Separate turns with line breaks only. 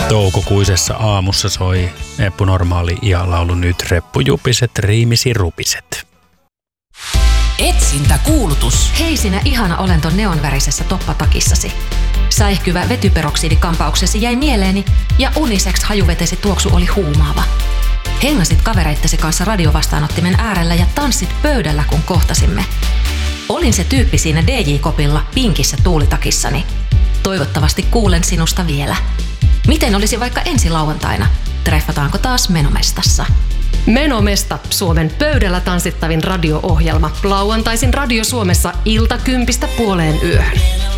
Toukokuisessa aamussa soi Eppu Normaali ja laulu Nyt reppujupiset riimisi rupiset.
Etsintäkuulutus.
Hei sinä ihana olento neonvärisessä toppatakissasi. Säihkyvä vetyperoksidikampauksesi jäi mieleeni ja unisex hajuvetesi tuoksu oli huumaava. Hengasit kavereittesi kanssa radiovastaanottimen äärellä ja tanssit pöydällä kun kohtasimme. Olin se tyyppi siinä DJ-kopilla pinkissä tuulitakissani. Toivottavasti kuulen sinusta vielä. Miten olisi vaikka ensi lauantaina? Treffataanko taas Menomestassa?
Menomesta, Suomen pöydällä tanssittavin radio-ohjelma. Lauantaisin Radio Suomessa ilta 10:00 puoleen yöhön.